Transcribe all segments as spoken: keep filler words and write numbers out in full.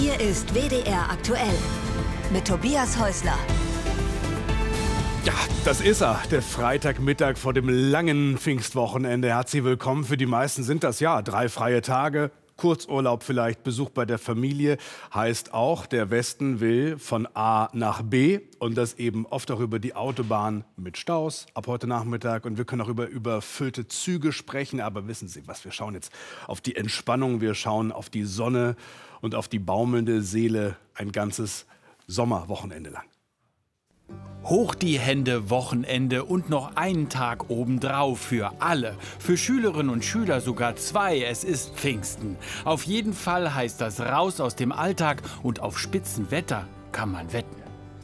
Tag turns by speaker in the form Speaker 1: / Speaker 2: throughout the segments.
Speaker 1: Hier ist W D R aktuell mit Tobias Häusler.
Speaker 2: Ja, das ist er, der Freitagmittag vor dem langen Pfingstwochenende. Herzlich willkommen. Für die meisten sind das ja drei freie Tage. Kurzurlaub vielleicht, Besuch bei der Familie, heißt auch, der Westen will von A nach B und das eben oft auch über die Autobahn mit Staus ab heute Nachmittag. Und wir können auch über überfüllte Züge sprechen, aber wissen Sie was, wir schauen jetzt auf die Entspannung, wir schauen auf die Sonne und auf die baumelnde Seele ein ganzes Sommerwochenende lang.
Speaker 3: Hoch die Hände, Wochenende und noch einen Tag obendrauf für alle. Für Schülerinnen und Schüler sogar zwei. Es ist Pfingsten. Auf jeden Fall heißt das raus aus dem Alltag und auf Spitzenwetter kann man wetten.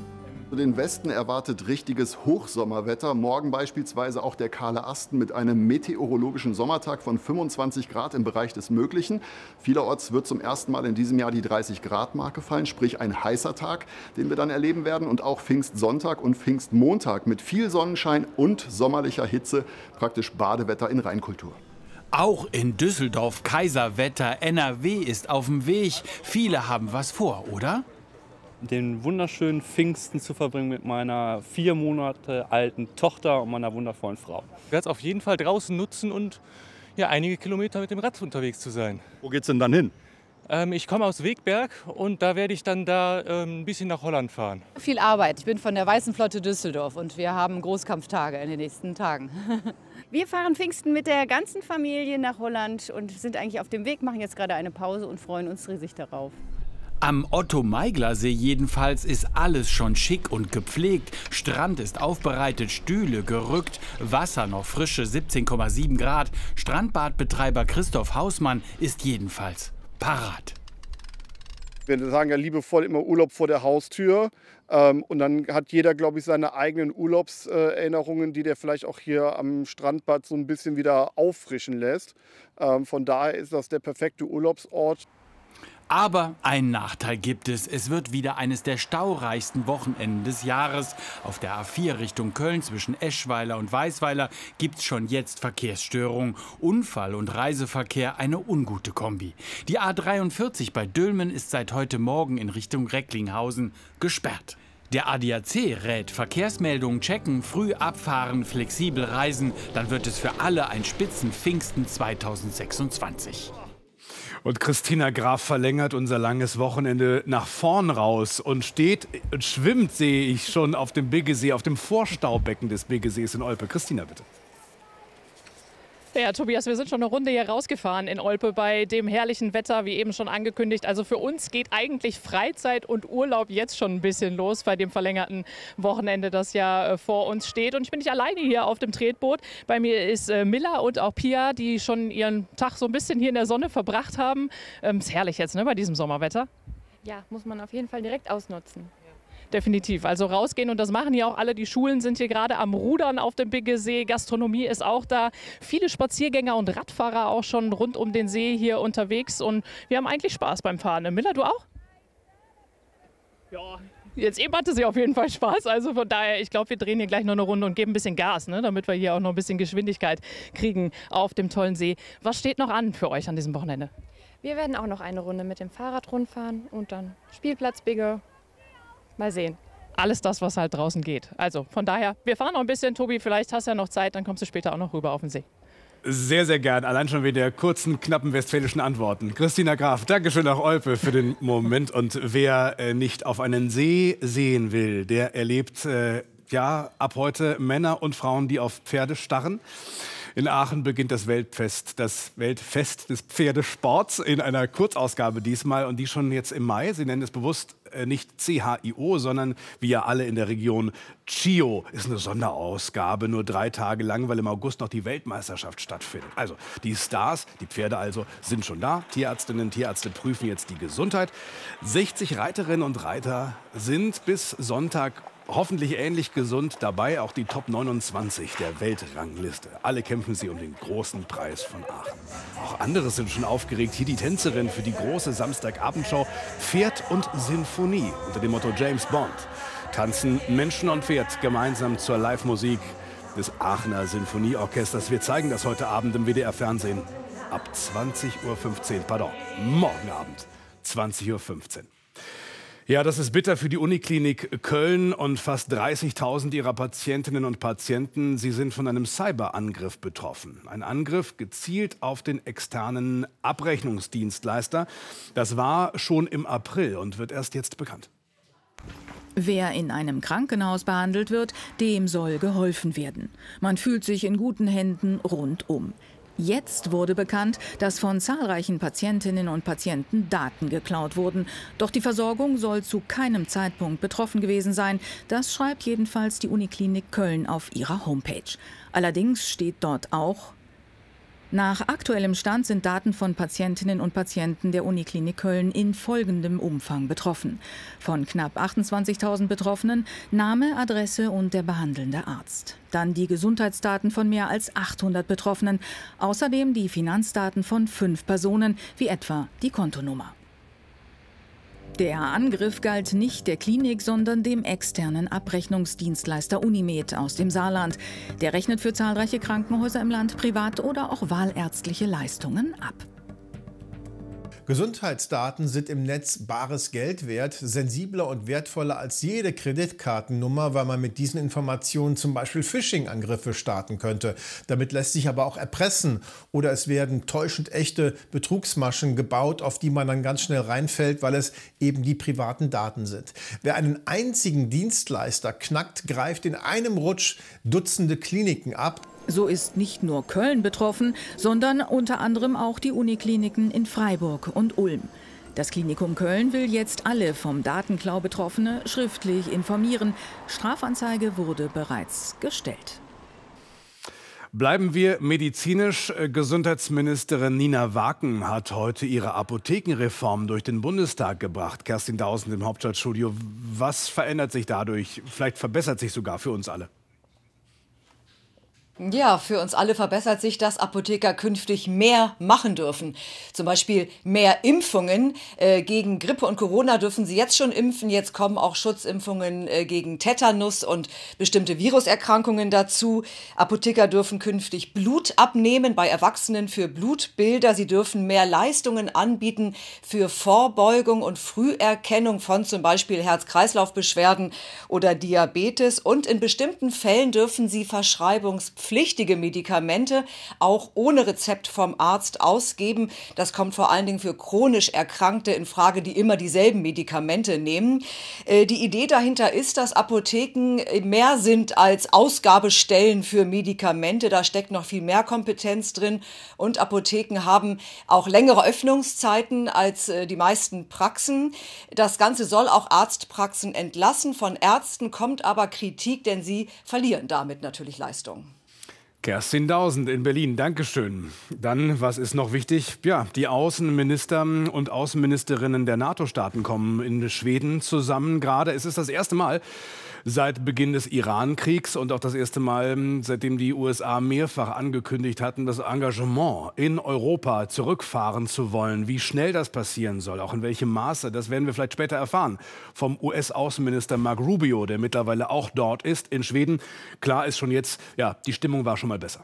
Speaker 4: Den Westen erwartet richtiges Hochsommerwetter. Morgen beispielsweise auch der kahle Asten mit einem meteorologischen Sommertag von fünfundzwanzig Grad im Bereich des Möglichen. Vielerorts wird zum ersten Mal in diesem Jahr die dreißig Grad Marke fallen, sprich ein heißer Tag, den wir dann erleben werden. Und auch Pfingstsonntag und Pfingstmontag mit viel Sonnenschein und sommerlicher Hitze, praktisch Badewetter in Reinkultur.
Speaker 3: Auch in Düsseldorf Kaiserwetter. N R W ist auf dem Weg. Viele haben was vor, oder?
Speaker 5: Den wunderschönen Pfingsten zu verbringen mit meiner vier Monate alten Tochter und meiner wundervollen Frau.
Speaker 6: Ich werde es auf jeden Fall draußen nutzen und ja, einige Kilometer mit dem Rad unterwegs zu sein.
Speaker 2: Wo geht's denn dann hin?
Speaker 6: Ähm, ich komme aus Wegberg und da werde ich dann da ähm, ein bisschen nach Holland fahren.
Speaker 7: Viel Arbeit. Ich bin von der Weißen Flotte Düsseldorf und wir haben Großkampftage in den nächsten Tagen.
Speaker 8: Wir fahren Pfingsten mit der ganzen Familie nach Holland und sind eigentlich auf dem Weg, machen jetzt gerade eine Pause und freuen uns riesig darauf.
Speaker 3: Am Otto-Meigler-See jedenfalls ist alles schon schick und gepflegt. Strand ist aufbereitet, Stühle gerückt, Wasser noch frische siebzehn Komma sieben Grad. Strandbadbetreiber Christoph Hausmann ist jedenfalls parat.
Speaker 9: Wir sagen ja liebevoll immer Urlaub vor der Haustür. Ähm, und dann hat jeder, glaube ich, seine eigenen Urlaubserinnerungen, die der vielleicht auch hier am Strandbad so ein bisschen wieder auffrischen lässt. Ähm, von daher ist das der perfekte Urlaubsort.
Speaker 3: Aber einen Nachteil gibt es. Es wird wieder eines der staureichsten Wochenenden des Jahres. Auf der A vier Richtung Köln zwischen Eschweiler und Weisweiler gibt's schon jetzt Verkehrsstörungen. Unfall und Reiseverkehr eine ungute Kombi. Die A dreiundvierzig bei Dülmen ist seit heute Morgen in Richtung Recklinghausen gesperrt. Der A D A C rät Verkehrsmeldungen checken, früh abfahren, flexibel reisen. Dann wird es für alle ein Spitzenpfingsten zweitausendsechsundzwanzig.
Speaker 2: Und Christina Graf verlängert unser langes Wochenende nach vorn raus und steht und schwimmt, sehe ich schon, auf dem Biggesee, auf dem Vorstaubecken des Biggesees in Olpe. Christina, bitte.
Speaker 10: Ja, Tobias, wir sind schon eine Runde hier rausgefahren in Olpe bei dem herrlichen Wetter, wie eben schon angekündigt. Also für uns geht eigentlich Freizeit und Urlaub jetzt schon ein bisschen los bei dem verlängerten Wochenende, das ja äh, vor uns steht. Und ich bin nicht alleine hier auf dem Tretboot. Bei mir ist äh, Milla und auch Pia, die schon ihren Tag so ein bisschen hier in der Sonne verbracht haben. Ähm, ist herrlich jetzt, ne, bei diesem Sommerwetter.
Speaker 11: Ja, muss man auf jeden Fall direkt ausnutzen.
Speaker 10: Definitiv. Also rausgehen und das machen hier auch alle. Die Schulen sind hier gerade am Rudern auf dem Biggesee. Gastronomie ist auch da. Viele Spaziergänger und Radfahrer auch schon rund um den See hier unterwegs. Und wir haben eigentlich Spaß beim Fahren. Milla, du auch? Ja. Jetzt eben hatte sie auf jeden Fall Spaß. Also von daher, ich glaube, wir drehen hier gleich noch eine Runde und geben ein bisschen Gas, ne, damit wir hier auch noch ein bisschen Geschwindigkeit kriegen auf dem tollen See. Was steht noch an für euch an diesem Wochenende?
Speaker 11: Wir werden auch noch eine Runde mit dem Fahrrad rundfahren und dann Spielplatz Bigge. Mal sehen.
Speaker 10: Alles das, was halt draußen geht. Also von daher, wir fahren noch ein bisschen. Tobi, vielleicht hast du ja noch Zeit, dann kommst du später auch noch rüber auf den See.
Speaker 2: Sehr, sehr gern. Allein schon wegen der kurzen, knappen westfälischen Antworten. Christina Graf, Dankeschön nach Olpe für den Moment. Und wer äh, nicht auf einen See sehen will, der erlebt äh, ja ab heute Männer und Frauen, die auf Pferde starren. In Aachen beginnt das Weltfest, das Weltfest des Pferdesports in einer Kurzausgabe diesmal und die schon jetzt im Mai. Sie nennen es bewusst äh, nicht C H I O, sondern wie ja alle in der Region C H I O. Ist eine Sonderausgabe, nur drei Tage lang, weil im August noch die Weltmeisterschaft stattfindet. Also die Stars, die Pferde also, sind schon da. Tierärztinnen und Tierärzte prüfen jetzt die Gesundheit. sechzig Reiterinnen und Reiter sind bis Sonntag hoffentlich ähnlich gesund dabei, auch die Top neunundzwanzig der Weltrangliste. Alle kämpfen sie um den großen Preis von Aachen. Auch andere sind schon aufgeregt. Hier die Tänzerin für die große Samstagabendshow Pferd und Sinfonie unter dem Motto James Bond. Tanzen Menschen und Pferd gemeinsam zur Live-Musik des Aachener Sinfonieorchesters. Wir zeigen das heute Abend im W D R-Fernsehen ab zwanzig Uhr fünfzehn, pardon, morgen Abend. zwanzig Uhr fünfzehn. Ja, das ist bitter für die Uniklinik Köln und fast dreißigtausend ihrer Patientinnen und Patienten. Sie sind von einem Cyberangriff betroffen. Ein Angriff gezielt auf den externen Abrechnungsdienstleister. Das war schon im April und wird erst jetzt bekannt.
Speaker 12: Wer in einem Krankenhaus behandelt wird, dem soll geholfen werden. Man fühlt sich in guten Händen rundum. Jetzt wurde bekannt, dass von zahlreichen Patientinnen und Patienten Daten geklaut wurden. Doch die Versorgung soll zu keinem Zeitpunkt betroffen gewesen sein. Das schreibt jedenfalls die Uniklinik Köln auf ihrer Homepage. Allerdings steht dort auch: Nach aktuellem Stand sind Daten von Patientinnen und Patienten der Uniklinik Köln in folgendem Umfang betroffen. Von knapp achtundzwanzigtausend Betroffenen Name, Adresse und der behandelnde Arzt. Dann die Gesundheitsdaten von mehr als achthundert Betroffenen. Außerdem die Finanzdaten von fünf Personen, wie etwa die Kontonummer. Der Angriff galt nicht der Klinik, sondern dem externen Abrechnungsdienstleister Unimed aus dem Saarland. Der rechnet für zahlreiche Krankenhäuser im Land privat oder auch wahlärztliche Leistungen ab.
Speaker 13: Gesundheitsdaten sind im Netz bares Geld wert, sensibler und wertvoller als jede Kreditkartennummer, weil man mit diesen Informationen zum Beispiel Phishing-Angriffe starten könnte. Damit lässt sich aber auch erpressen oder es werden täuschend echte Betrugsmaschen gebaut, auf die man dann ganz schnell reinfällt, weil es eben die privaten Daten sind. Wer einen einzigen Dienstleister knackt, greift in einem Rutsch Dutzende Kliniken ab.
Speaker 12: So ist nicht nur Köln betroffen, sondern unter anderem auch die Unikliniken in Freiburg und Ulm. Das Klinikum Köln will jetzt alle vom Datenklau Betroffene schriftlich informieren. Strafanzeige wurde bereits gestellt.
Speaker 2: Bleiben wir medizinisch. Gesundheitsministerin Nina Waken hat heute ihre Apothekenreform durch den Bundestag gebracht. Kerstin Dausend im Hauptstadtstudio. Was verändert sich dadurch? Vielleicht verbessert sich sogar für uns alle.
Speaker 14: Ja, für uns alle verbessert sich, dass Apotheker künftig mehr machen dürfen. Zum Beispiel mehr Impfungen äh, gegen Grippe und Corona dürfen sie jetzt schon impfen. Jetzt kommen auch Schutzimpfungen äh, gegen Tetanus und bestimmte Viruserkrankungen dazu. Apotheker dürfen künftig Blut abnehmen bei Erwachsenen für Blutbilder. Sie dürfen mehr Leistungen anbieten für Vorbeugung und Früherkennung von zum Beispiel Herz-Kreislauf-Beschwerden oder Diabetes. Und in bestimmten Fällen dürfen sie Verschreibungspflichtige pflichtige Medikamente auch ohne Rezept vom Arzt ausgeben. Das kommt vor allen Dingen für chronisch Erkrankte in Frage, die immer dieselben Medikamente nehmen. Äh, die Idee dahinter ist, dass Apotheken mehr sind als Ausgabestellen für Medikamente. Da steckt noch viel mehr Kompetenz drin. Und Apotheken haben auch längere Öffnungszeiten als äh, die meisten Praxen. Das Ganze soll auch Arztpraxen entlassen. Von Ärzten kommt aber Kritik, denn sie verlieren damit natürlich Leistung.
Speaker 2: Kerstin Dausend in Berlin, Dankeschön. Dann, was ist noch wichtig? Ja, die Außenminister und Außenministerinnen der NATO-Staaten kommen in Schweden zusammen. Gerade es ist das erste Mal seit Beginn des Iran-Kriegs und auch das erste Mal, seitdem die U S A mehrfach angekündigt hatten, das Engagement in Europa zurückfahren zu wollen. Wie schnell das passieren soll, auch in welchem Maße, das werden wir vielleicht später erfahren vom U S-Außenminister Marco Rubio, der mittlerweile auch dort ist in Schweden. Klar ist schon jetzt, ja, die Stimmung war schon mal besser.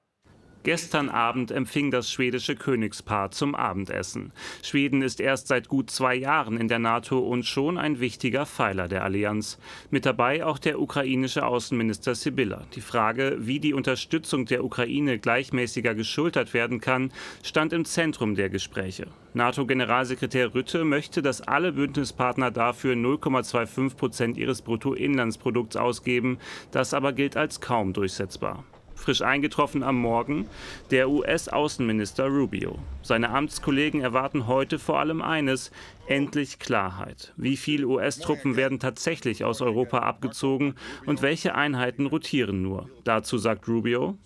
Speaker 15: Gestern Abend empfing das schwedische Königspaar zum Abendessen. Schweden ist erst seit gut zwei Jahren in der NATO und schon ein wichtiger Pfeiler der Allianz. Mit dabei auch der ukrainische Außenminister Sibylla. Die Frage, wie die Unterstützung der Ukraine gleichmäßiger geschultert werden kann, stand im Zentrum der Gespräche. NATO-Generalsekretär Rutte möchte, dass alle Bündnispartner dafür null Komma fünfundzwanzig Prozent ihres Bruttoinlandsprodukts ausgeben. Das aber gilt als kaum durchsetzbar. Frisch eingetroffen am Morgen der U S-Außenminister Rubio. Seine Amtskollegen erwarten heute vor allem eines: endlich Klarheit. Wie viele U S-Truppen werden tatsächlich aus Europa abgezogen und welche Einheiten rotieren nur? Dazu sagt Rubio: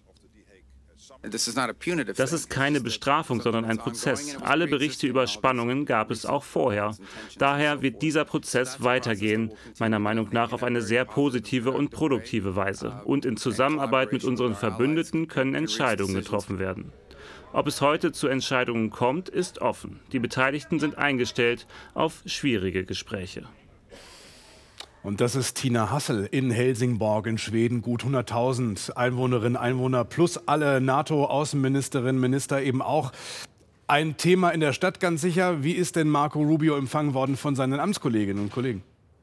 Speaker 15: Das ist keine Bestrafung, sondern ein Prozess. Alle Berichte über Spannungen gab es auch vorher. Daher wird dieser Prozess weitergehen, meiner Meinung nach auf eine sehr positive und produktive Weise. Und in Zusammenarbeit mit unseren Verbündeten können Entscheidungen getroffen werden. Ob es heute zu Entscheidungen kommt, ist offen. Die Beteiligten sind eingestellt auf schwierige Gespräche.
Speaker 2: Und das ist Tina Hassel in Helsingborg in Schweden. Gut hunderttausend Einwohnerinnen, Einwohner plus alle NATO-Außenministerinnen, Minister eben auch. Ein Thema in der Stadt ganz sicher. Wie ist denn Marco Rubio empfangen worden von seinen Amtskolleginnen und Kollegen?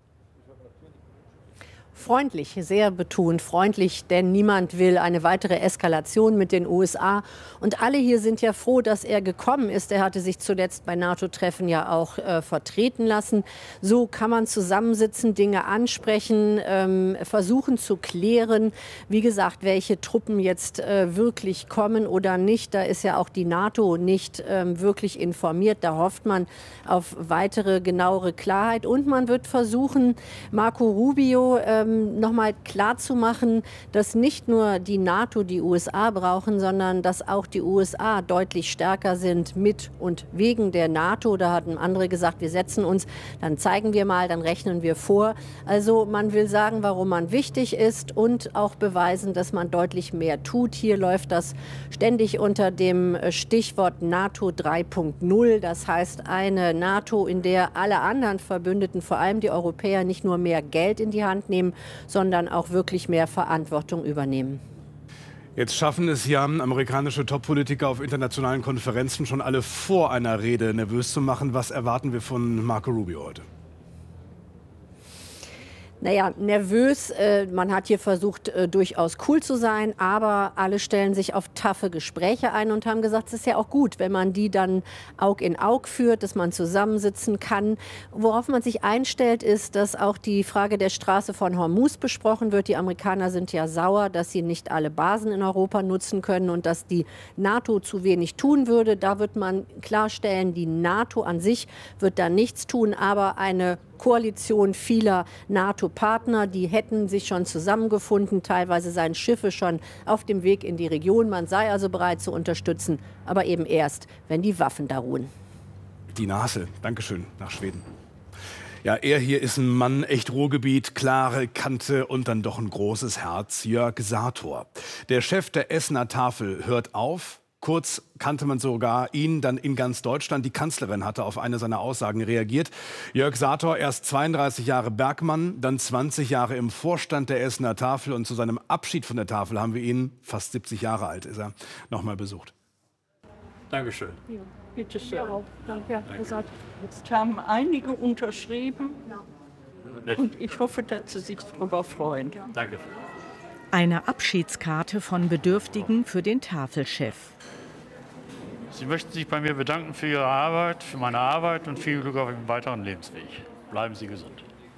Speaker 16: Freundlich, sehr betont freundlich, denn niemand will eine weitere Eskalation mit den U S A. Und alle hier sind ja froh, dass er gekommen ist. Er hatte sich zuletzt bei NATO-Treffen ja auch äh, vertreten lassen. So kann man zusammensitzen, Dinge ansprechen, ähm, versuchen zu klären. Wie gesagt, welche Truppen jetzt äh, wirklich kommen oder nicht. Da ist ja auch die NATO nicht ähm, wirklich informiert. Da hofft man auf weitere, genauere Klarheit. Und man wird versuchen, Marco Rubio ähm, noch mal klar zu machen, dass nicht nur die NATO die U S A brauchen, sondern dass auch die U S A deutlich stärker sind mit und wegen der NATO. Da hatten andere gesagt, wir setzen uns, dann zeigen wir mal, dann rechnen wir vor. Also man will sagen, warum man wichtig ist und auch beweisen, dass man deutlich mehr tut. Hier läuft das ständig unter dem Stichwort NATO drei Punkt null. Das heißt eine NATO, in der alle anderen Verbündeten, vor allem die Europäer, nicht nur mehr Geld in die Hand nehmen, sondern auch wirklich mehr Verantwortung übernehmen.
Speaker 2: Jetzt schaffen es ja amerikanische Top-Politiker auf internationalen Konferenzen schon alle vor einer Rede nervös zu machen. Was erwarten wir von Marco Rubio heute?
Speaker 16: Naja, nervös. Äh, man hat hier versucht, äh, durchaus cool zu sein, aber alle stellen sich auf taffe Gespräche ein und haben gesagt, es ist ja auch gut, wenn man die dann Aug in Aug führt, dass man zusammensitzen kann. Worauf man sich einstellt, ist, dass auch die Frage der Straße von Hormuz besprochen wird. Die Amerikaner sind ja sauer, dass sie nicht alle Basen in Europa nutzen können und dass die NATO zu wenig tun würde. Da wird man klarstellen, die NATO an sich wird da nichts tun, aber eine Koalition vieler NATO-Partner, die hätten sich schon zusammengefunden, teilweise seien Schiffe schon auf dem Weg in die Region. Man sei also bereit zu unterstützen, aber eben erst, wenn die Waffen da ruhen.
Speaker 2: Die Nase, Dankeschön, nach Schweden. Ja, er hier ist ein Mann, echt Ruhrgebiet, klare Kante und dann doch ein großes Herz, Jörg Sator. Der Chef der Essener Tafel hört auf. Kurz kannte man sogar ihn dann in ganz Deutschland. Die Kanzlerin hatte auf eine seiner Aussagen reagiert. Jörg Sator, erst zweiunddreißig Jahre Bergmann, dann zwanzig Jahre im Vorstand der Essener Tafel. Und zu seinem Abschied von der Tafel haben wir ihn, fast siebzig Jahre alt ist er, noch mal besucht.
Speaker 17: Dankeschön.
Speaker 18: Ja, bitte schön. Ja, danke. Danke. Jetzt haben einige unterschrieben. Und ich hoffe, dass Sie sich darüber freuen.
Speaker 17: Danke.
Speaker 19: Eine Abschiedskarte von Bedürftigen für den Tafelchef.
Speaker 17: Sie möchten sich bei mir bedanken für Ihre Arbeit, für meine Arbeit und viel Glück auf Ihrem weiteren Lebensweg. Bleiben Sie gesund.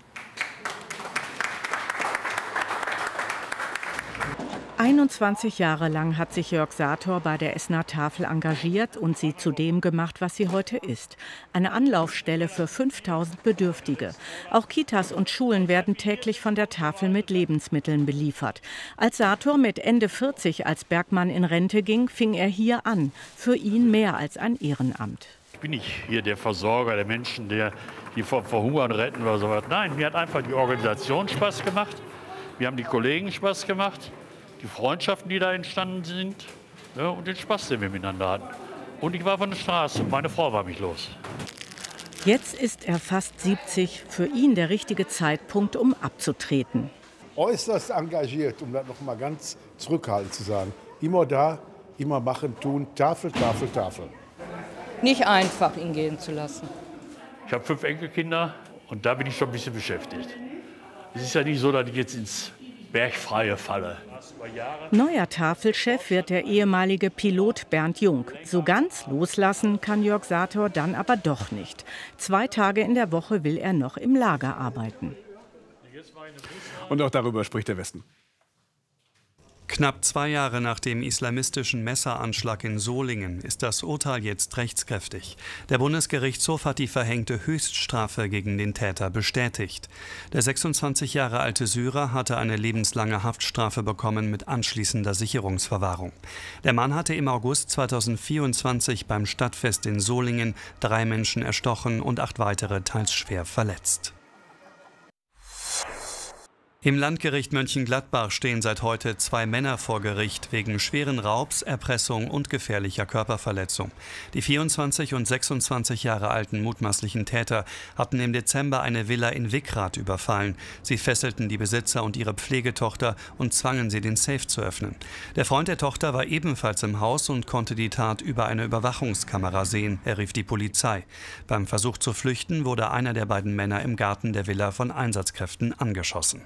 Speaker 19: einundzwanzig Jahre lang hat sich Jörg Sator bei der Essener Tafel engagiert und sie zu dem gemacht, was sie heute ist. Eine Anlaufstelle für fünftausend Bedürftige. Auch Kitas und Schulen werden täglich von der Tafel mit Lebensmitteln beliefert. Als Sator mit Ende vierzig als Bergmann in Rente ging, fing er hier an. Für ihn mehr als ein Ehrenamt.
Speaker 17: Ich bin nicht hier der Versorger der Menschen, der die vor, vor Hungern retten oder so was. Nein, mir hat einfach die Organisation Spaß gemacht. Mir haben die Kollegen Spaß gemacht. Die Freundschaften, die da entstanden sind, ja, und den Spaß, den wir miteinander hatten. Und ich war von der Straße und meine Frau war mich los.
Speaker 19: Jetzt ist er fast siebzig, für ihn der richtige Zeitpunkt, um abzutreten.
Speaker 20: Äußerst engagiert, um das noch mal ganz zurückhaltend zu sagen. Immer da, immer machen, tun, Tafel, Tafel, Tafel.
Speaker 18: Nicht einfach, ihn gehen zu lassen.
Speaker 17: Ich habe fünf Enkelkinder und da bin ich schon ein bisschen beschäftigt. Es ist ja nicht so, dass ich jetzt ins Bergfreie falle.
Speaker 19: Neuer Tafelchef wird der ehemalige Pilot Bernd Jung. So ganz loslassen kann Jörg Sator dann aber doch nicht. Zwei Tage in der Woche will er noch im Lager arbeiten.
Speaker 2: Und auch darüber spricht der Westen.
Speaker 21: Knapp zwei Jahre nach dem islamistischen Messeranschlag in Solingen ist das Urteil jetzt rechtskräftig. Der Bundesgerichtshof hat die verhängte Höchststrafe gegen den Täter bestätigt. Der sechsundzwanzig Jahre alte Syrer hatte eine lebenslange Haftstrafe bekommen mit anschließender Sicherungsverwahrung. Der Mann hatte im August zweitausendvierundzwanzig beim Stadtfest in Solingen drei Menschen erstochen und acht weitere teils schwer verletzt. Im Landgericht Mönchengladbach stehen seit heute zwei Männer vor Gericht wegen schweren Raubs, Erpressung und gefährlicher Körperverletzung. Die vierundzwanzig und sechsundzwanzig Jahre alten mutmaßlichen Täter hatten im Dezember eine Villa in Wickrath überfallen. Sie fesselten die Besitzer und ihre Pflegetochter und zwangen sie, den Safe zu öffnen. Der Freund der Tochter war ebenfalls im Haus und konnte die Tat über eine Überwachungskamera sehen. Er rief die Polizei. Beim Versuch zu flüchten wurde einer der beiden Männer im Garten der Villa von Einsatzkräften angeschossen.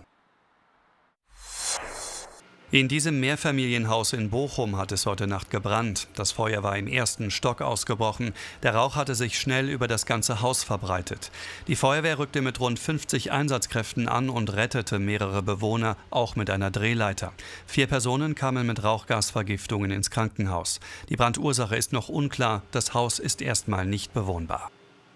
Speaker 21: In diesem Mehrfamilienhaus in Bochum hat es heute Nacht gebrannt. Das Feuer war im ersten Stock ausgebrochen. Der Rauch hatte sich schnell über das ganze Haus verbreitet. Die Feuerwehr rückte mit rund fünfzig Einsatzkräften an und rettete mehrere Bewohner, auch mit einer Drehleiter. Vier Personen kamen mit Rauchgasvergiftungen ins Krankenhaus. Die Brandursache ist noch unklar. Das Haus ist erstmal nicht bewohnbar.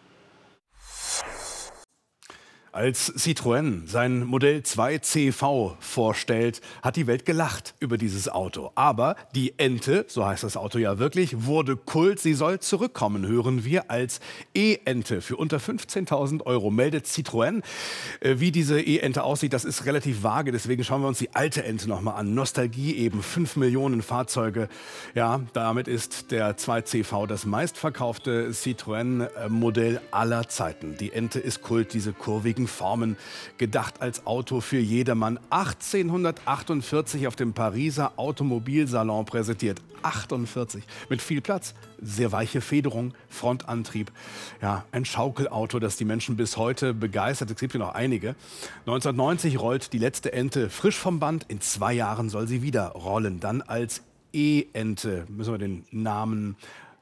Speaker 2: Als Citroën sein Modell zwei C V vorstellt, hat die Welt gelacht über dieses Auto. Aber die Ente, so heißt das Auto ja wirklich, wurde Kult. Sie soll zurückkommen, hören wir, als E-Ente für unter fünfzehntausend Euro. Meldet Citroën. Wie diese E-Ente aussieht, das ist relativ vage. Deswegen schauen wir uns die alte Ente noch mal an. Nostalgie eben, fünf Millionen Fahrzeuge. Ja, damit ist der zwei C V das meistverkaufte Citroën-Modell aller Zeiten. Die Ente ist Kult, diese kurvigen Formen, gedacht als Auto für jedermann. achtzehnhundertachtundvierzig auf dem Pariser Automobilsalon präsentiert. achtundvierzig. Mit viel Platz, sehr weiche Federung, Frontantrieb. Ja, ein Schaukelauto, das die Menschen bis heute begeistert. Es gibt ja noch einige. neunzehnhundertneunzig rollt die letzte Ente frisch vom Band. In zwei Jahren soll sie wieder rollen. Dann als E-Ente. Müssen wir den Namen...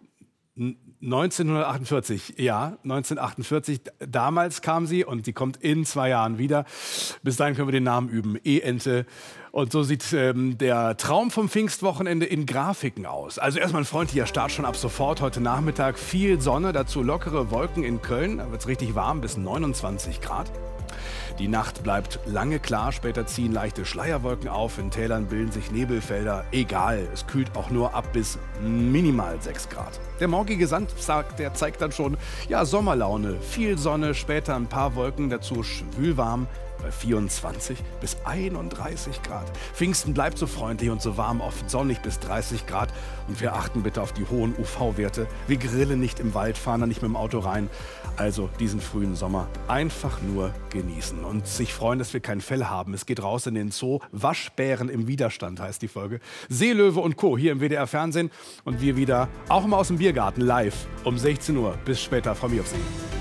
Speaker 2: neunzehnhundertachtundvierzig, ja, neunzehnhundertachtundvierzig, damals kam sie und sie kommt in zwei Jahren wieder. Bis dahin können wir den Namen üben, E-Ente. Und so sieht ähm, der Traum vom Pfingstwochenende in Grafiken aus. Also erstmal ein freundlicher Start schon ab sofort. Heute Nachmittag viel Sonne, dazu lockere Wolken in Köln. Da wird es richtig warm, bis neunundzwanzig Grad. Die Nacht bleibt lange klar, später ziehen leichte Schleierwolken auf, in Tälern bilden sich Nebelfelder. Egal, es kühlt auch nur ab bis minimal sechs Grad. Der morgige Samstag, der zeigt dann schon, ja, Sommerlaune, viel Sonne, später ein paar Wolken, dazu schwülwarm bei vierundzwanzig bis einunddreißig Grad. Pfingsten bleibt so freundlich und so warm, oft sonnig bis dreißig Grad. Und wir achten bitte auf die hohen U V-Werte. Wir grillen nicht im Wald, fahren da nicht mit dem Auto rein. Also diesen frühen Sommer einfach nur genießen und sich freuen, dass wir kein Fell haben. Es geht raus in den Zoo. Waschbären im Widerstand heißt die Folge. Seelöwe und Co. hier im W D R Fernsehen. Und wir wieder, auch mal aus dem Biergarten, live um sechzehn Uhr. Bis später, freue mich auf Sie.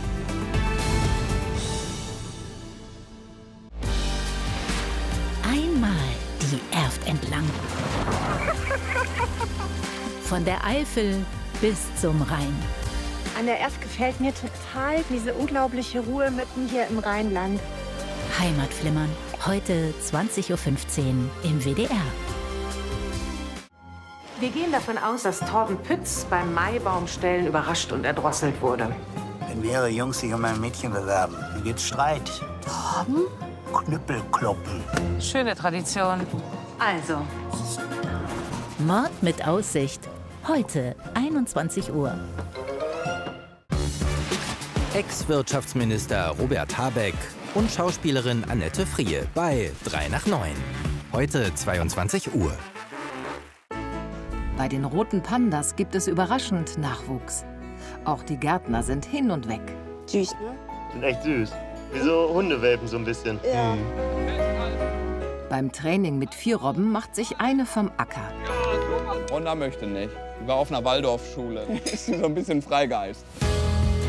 Speaker 1: Die Erft entlang. Von der Eifel bis zum Rhein.
Speaker 22: An der Erft gefällt mir total diese unglaubliche Ruhe mitten hier im Rheinland.
Speaker 1: Heimatflimmern. Heute zwanzig Uhr fünfzehn im W D R.
Speaker 23: Wir gehen davon aus, dass Torben Pütz beim Maibaumstellen überrascht und erdrosselt wurde.
Speaker 24: Wenn mehrere Jungs sich um ein Mädchen bewerben, dann gibt's Streit. Torben? Knüppelkloppen.
Speaker 23: Schöne Tradition. Also.
Speaker 1: Mord mit Aussicht. Heute einundzwanzig Uhr.
Speaker 25: Ex-Wirtschaftsminister Robert Habeck und Schauspielerin Annette Frier bei drei nach neun. Heute zweiundzwanzig Uhr.
Speaker 26: Bei den roten Pandas gibt es überraschend Nachwuchs. Auch die Gärtner sind hin und weg.
Speaker 27: Süß, ne? Sind echt süß. Wie so Hundewelpen so ein bisschen. Ja. Mhm.
Speaker 26: Beim Training mit vier Robben macht sich eine vom Acker.
Speaker 28: Honda möchte nicht. Die war auf einer Waldorfschule. Ist so ein bisschen Freigeist.